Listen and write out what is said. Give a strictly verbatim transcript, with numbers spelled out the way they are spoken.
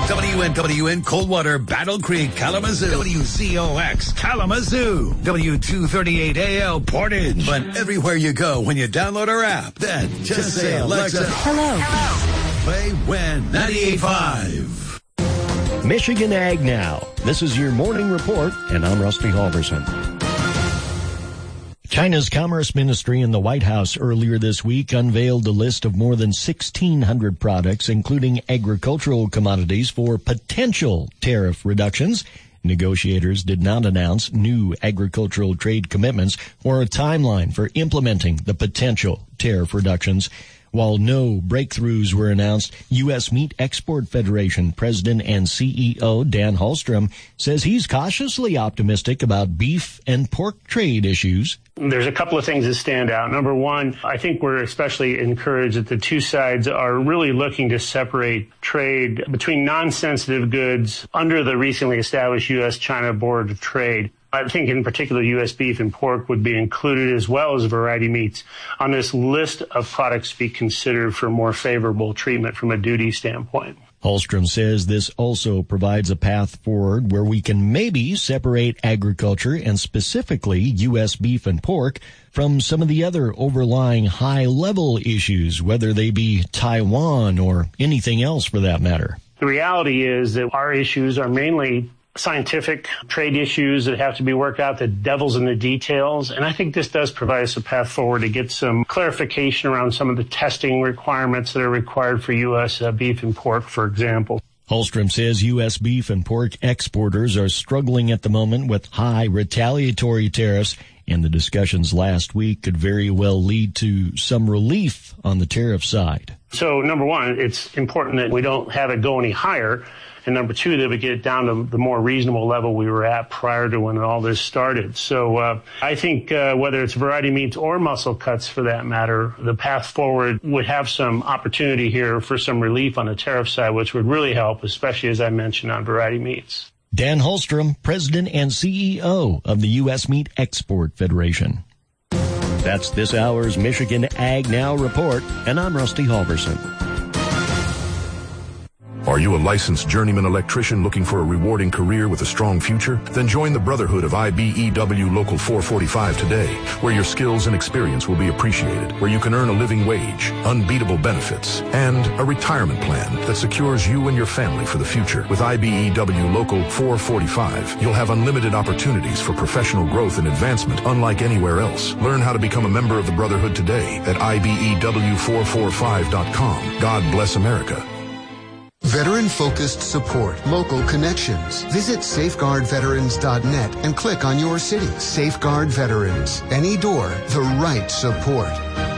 W N W N Coldwater, Battle Creek, Kalamazoo. W Z O X, Kalamazoo. W two thirty-eight A L, Portage. But everywhere you go when you download our app, then just, just say, Alexa, hello. Hello. Play When ninety-eight point five. Michigan Ag Now. This is your morning report, and I'm Rusty Halverson. China's Commerce Ministry in the White House earlier this week unveiled a list of more than sixteen hundred products, including agricultural commodities, for potential tariff reductions. Negotiators did not announce new agricultural trade commitments or a timeline for implementing the potential tariff reductions. While no breakthroughs were announced, U S. Meat Export Federation President and C E O Dan Hallstrom says he's cautiously optimistic about beef and pork trade issues. There's a couple of things that stand out. Number one, I think we're especially encouraged that the two sides are really looking to separate trade between non-sensitive goods under the recently established U S China Board of Trade. I think in particular U S beef and pork would be included, as well as variety meats, on this list of products to be considered for more favorable treatment from a duty standpoint. Hallstrom says this also provides a path forward where we can maybe separate agriculture, and specifically U S beef and pork, from some of the other overlying high-level issues, whether they be Taiwan or anything else for that matter. The reality is that our issues are mainly scientific trade issues that have to be worked out. The devil's in the details. And I think this does provide us a path forward to get some clarification around some of the testing requirements that are required for U S uh, beef and pork, for example. Hallstrom says U S beef and pork exporters are struggling at the moment with high retaliatory tariffs, and the discussions last week could very well lead to some relief on the tariff side. So, number one, it's important that we don't have it go any higher. And number two, that we get it down to the more reasonable level we were at prior to when all this started. So uh, I think uh, whether it's variety meats or muscle cuts for that matter, the path forward would have some opportunity here for some relief on the tariff side, which would really help, especially as I mentioned on variety meats. Dan Hallstrom, President and C E O of the U S. Meat Export Federation. That's this hour's Michigan Ag Now report, and I'm Rusty Halverson. Are you a licensed journeyman electrician looking for a rewarding career with a strong future? Then join the Brotherhood of I B E W Local four forty-five today, where your skills and experience will be appreciated, where you can earn a living wage, unbeatable benefits, and a retirement plan that secures you and your family for the future. With I B E W Local four forty-five, you'll have unlimited opportunities for professional growth and advancement unlike anywhere else. Learn how to become a member of the Brotherhood today at I B E W four forty-five dot com. God bless America. Veteran-focused support, local connections. Visit safeguard veterans dot net and click on your city. Safeguard Veterans. Any door, the right support.